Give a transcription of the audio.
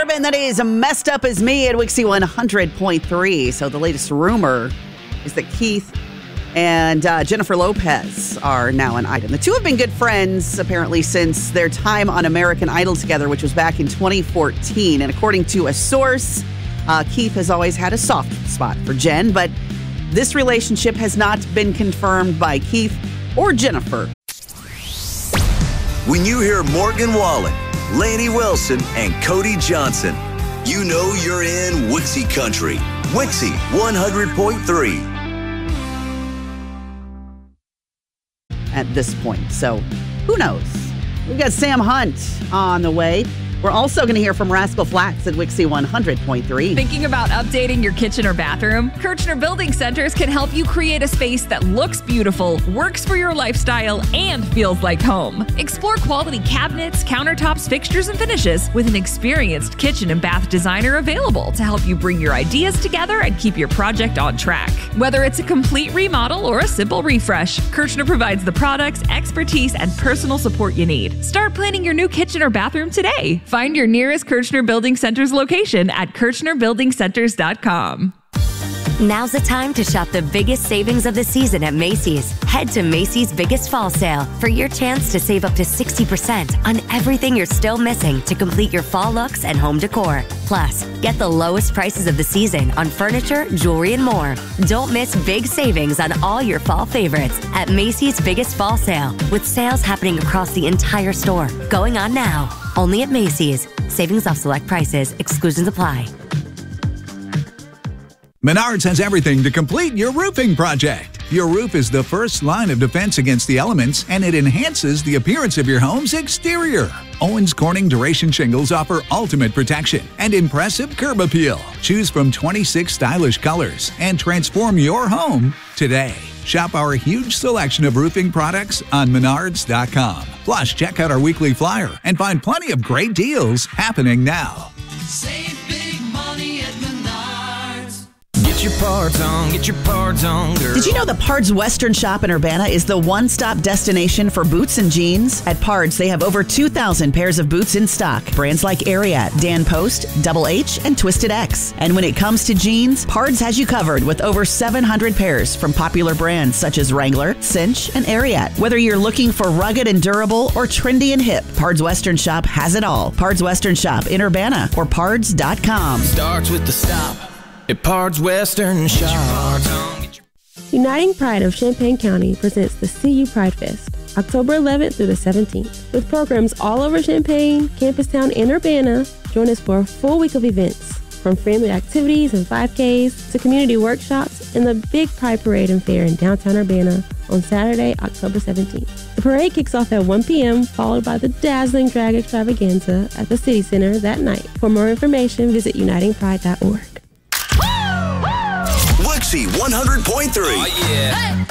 Letterman. That is Messed Up As Me at Wixie 100.3. So the latest rumor is that Keith and Jennifer Lopez are now an item. The two have been good friends, apparently, since their time on American Idol together, which was back in 2014. And according to a source, Keith has always had a soft spot for Jen, but this relationship has not been confirmed by Keith or Jennifer. When you hear Morgan Wallen, Lainey Wilson, and Cody Johnson, you know you're in Wixie Country. Wixie 100.3. At this point, so who knows? We've got Sam Hunt on the way. We're also going to hear from Rascal Flatts at Wixie 100.3. Thinking about updating your kitchen or bathroom? Kirchner Building Centers can help you create a space that looks beautiful, works for your lifestyle, and feels like home. Explore quality cabinets, countertops, fixtures, and finishes with an experienced kitchen and bath designer available to help you bring your ideas together and keep your project on track. Whether it's a complete remodel or a simple refresh, Kirchner provides the products, expertise, and personal support you need. Start planning your new kitchen or bathroom today. Find your nearest Kirchner Building Centers location at KirchnerBuildingCenters.com. Now's the time to shop the biggest savings of the season at Macy's. Head to Macy's Biggest Fall Sale for your chance to save up to 60% on everything you're still missing to complete your fall looks and home decor. Plus, get the lowest prices of the season on furniture, jewelry, and more. Don't miss big savings on all your fall favorites at Macy's Biggest Fall Sale, with sales happening across the entire store. Going on now. Only at Macy's. Savings off select prices. Exclusions apply. Menards has everything to complete your roofing project. Your roof is the first line of defense against the elements, and it enhances the appearance of your home's exterior. Owens Corning Duration Shingles offer ultimate protection and impressive curb appeal. Choose from 26 stylish colors and transform your home today. Shop our huge selection of roofing products on Menards.com. Plus, check out our weekly flyer and find plenty of great deals happening now. Save big money at Menards. Get your parts on, girl. Did you know the Pards Western Shop in Urbana is the one-stop destination for boots and jeans? At Pards, they have over 2,000 pairs of boots in stock. Brands like Ariat, Dan Post, Double H, and Twisted X. And when it comes to jeans, Pards has you covered with over 700 pairs from popular brands such as Wrangler, Cinch, and Ariat. Whether you're looking for rugged and durable or trendy and hip, Pards Western Shop has it all. Pards Western Shop in Urbana or pards.com. Starts with the stop at Pards Western Shop. Uniting Pride of Champaign County presents the CU Pride Fest, October 11th through the 17th. With programs all over Champaign, Campustown, and Urbana, join us for a full week of events, from family activities and 5Ks to community workshops and the big Pride Parade and Fair in downtown Urbana on Saturday, October 17th. The parade kicks off at 1 p.m., followed by the dazzling drag extravaganza at the City Center that night. For more information, visit unitingpride.org. Wixie 100.3. Oh, yeah.